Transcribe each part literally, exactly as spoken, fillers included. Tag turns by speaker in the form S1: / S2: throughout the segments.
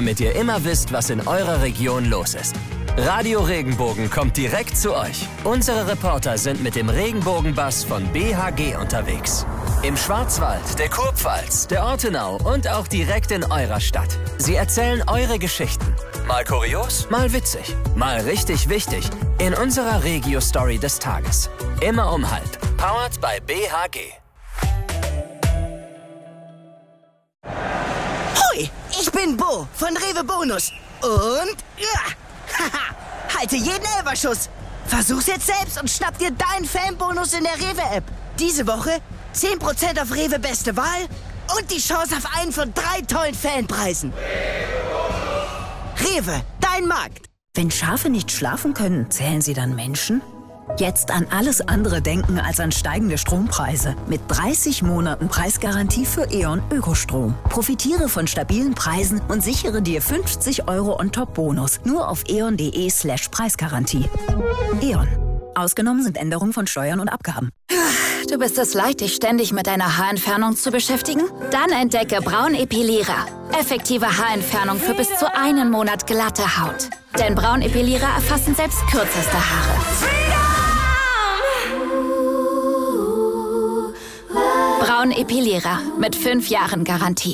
S1: damit ihr immer wisst, was in eurer Region los ist. Radio Regenbogen kommt direkt zu euch. Unsere Reporter sind mit dem Regenbogenbus von B H G unterwegs. Im Schwarzwald, der Kurpfalz, der Ortenau und auch direkt in eurer Stadt. Sie erzählen eure Geschichten. Mal kurios, mal witzig, mal richtig wichtig. In unserer Regio-Story des Tages. Immer um halb. Powered by B H G.
S2: Hoi, ich bin Bo von Rewe Bonus. Und... Ja, haha, halte jeden Elferschuss. Versuch's jetzt selbst und schnapp dir deinen Fanbonus in der Rewe-App. Diese Woche zehn Prozent auf Rewe Beste Wahl und die Chance auf einen von drei tollen Fanpreisen. Rewe, dein Markt.
S3: Wenn Schafe nicht schlafen können, zählen sie dann Menschen? Jetzt an alles andere denken als an steigende Strompreise. Mit dreißig Monaten Preisgarantie für E.ON Ökostrom. Profitiere von stabilen Preisen und sichere dir fünfzig Euro On-Top-Bonus. Nur auf eon.de slash Preisgarantie. E.ON. Ausgenommen sind Änderungen von Steuern und Abgaben.
S4: Du bist es leid, dich ständig mit deiner Haarentfernung zu beschäftigen? Dann entdecke Braun Epilierer. Effektive Haarentfernung für bis zu einen Monat glatte Haut. Denn Braun Epilierer erfassen selbst kürzeste Haare. Braun Epilierer mit fünf Jahren Garantie.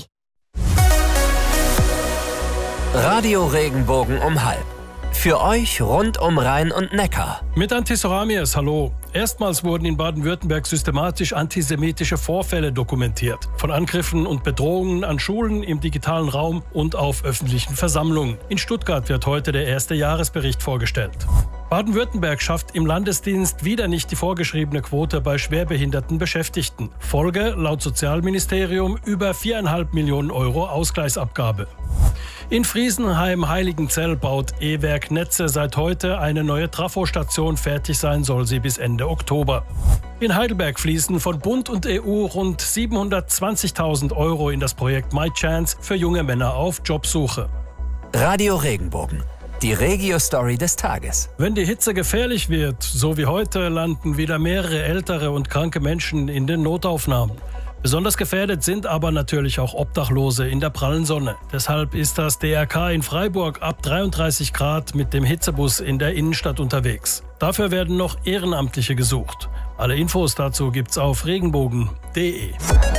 S1: Radio Regenbogen um halb. Für euch rund um Rhein und Neckar.
S5: Mit Antisoramies, hallo. Erstmals wurden in Baden-Württemberg systematisch antisemitische Vorfälle dokumentiert. Von Angriffen und Bedrohungen an Schulen, im digitalen Raum und auf öffentlichen Versammlungen. In Stuttgart wird heute der erste Jahresbericht vorgestellt. Baden-Württemberg schafft im Landesdienst wieder nicht die vorgeschriebene Quote bei schwerbehinderten Beschäftigten. Folge laut Sozialministerium über viereinhalb Millionen Euro Ausgleichsabgabe. In Friesenheim-Heiligenzell baut E-Werk Netze seit heute eine neue Trafostation. Fertig sein soll sie bis Ende Oktober. In Heidelberg fließen von Bund und E U rund siebenhundertzwanzigtausend Euro in das Projekt My Chance für junge Männer auf Jobsuche.
S1: Radio Regenbogen. Die Regio-Story des Tages.
S5: Wenn die Hitze gefährlich wird, so wie heute, landen wieder mehrere ältere und kranke Menschen in den Notaufnahmen. Besonders gefährdet sind aber natürlich auch Obdachlose in der prallen Sonne. Deshalb ist das D R K in Freiburg ab dreiunddreißig Grad mit dem Hitzebus in der Innenstadt unterwegs. Dafür werden noch Ehrenamtliche gesucht. Alle Infos dazu gibt's auf regenbogen punkt de.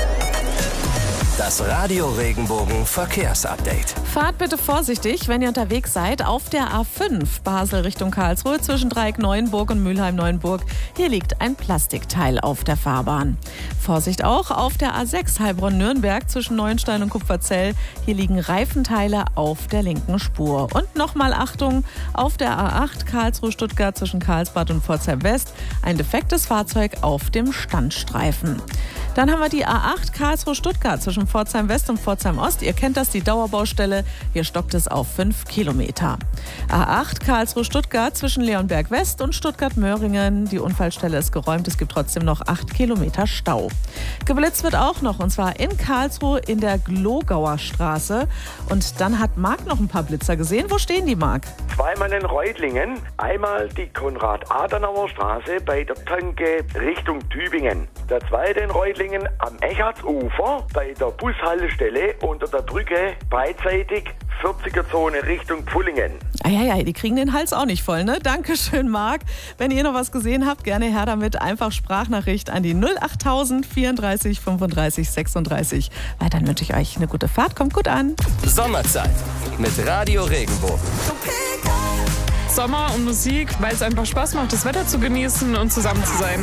S1: Das Radio Regenbogen Verkehrsupdate.
S6: Fahrt bitte vorsichtig, wenn ihr unterwegs seid, auf der A fünf Basel Richtung Karlsruhe zwischen Dreieck-Neuenburg und Mülheim-Neuenburg. Hier liegt ein Plastikteil auf der Fahrbahn. Vorsicht auch auf der A sechs Heilbronn-Nürnberg zwischen Neuenstein und Kupferzell. Hier liegen Reifenteile auf der linken Spur. Und nochmal Achtung, auf der A acht Karlsruhe-Stuttgart zwischen Karlsbad und Pforzheim-West ein defektes Fahrzeug auf dem Standstreifen. Dann haben wir die A acht Karlsruhe-Stuttgart zwischen Pforzheim-West und Pforzheim-Ost. Ihr kennt das, die Dauerbaustelle. Hier stockt es auf fünf Kilometer. A acht Karlsruhe-Stuttgart zwischen Leonberg-West und Stuttgart-Möhringen. Die Unfallstelle ist geräumt. Es gibt trotzdem noch acht Kilometer Stau. Geblitzt wird auch noch, und zwar in Karlsruhe in der Glogauer Straße. Und dann hat Marc noch ein paar Blitzer gesehen. Wo stehen die, Marc?
S7: Zweimal in Reutlingen. Einmal die Konrad-Adenauer-Straße bei der Tanke Richtung Tübingen. Der zweite in Reutlingen am Echartsufer bei der Bushaltestelle unter der Brücke beidseitig vierziger-Zone Richtung Pfullingen.
S6: Ah, ja, ja, die kriegen den Hals auch nicht voll, ne? Dankeschön, Marc. Wenn ihr noch was gesehen habt, gerne her damit. Einfach Sprachnachricht an die null achttausend vierunddreißig fünfunddreißig sechsunddreißig. Weil dann wünsche ich euch eine gute Fahrt. Kommt gut an.
S1: Sommerzeit mit Radio Regenbogen.
S8: Sommer und Musik, weil es einfach Spaß macht, das Wetter zu genießen und zusammen zu sein.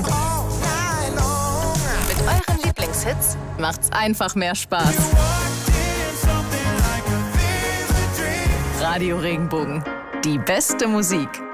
S9: Mit euren Lieblingshits macht's einfach mehr Spaß. Radio Regenbogen. Die beste Musik.